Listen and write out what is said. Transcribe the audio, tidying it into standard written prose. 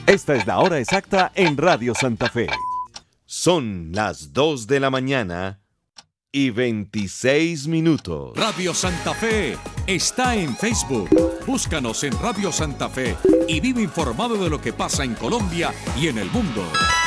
Esta es la hora exacta en Radio Santa Fe. Son las 2 de la mañana y 26 minutos. Radio Santa Fe está en Facebook. Búscanos en Radio Santa Fe y vive informado de lo que pasa en Colombia y en el mundo.